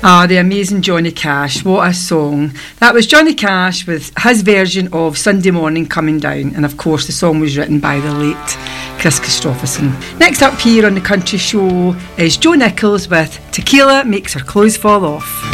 Ah, the amazing Johnny Cash. What a song. That was Johnny Cash with his version of Sunday Morning Coming Down. And of course, the song was written by the late Chris Christopherson. Next up here on the Country Show is Joe Nichols with Tequila Makes Her Clothes Fall Off.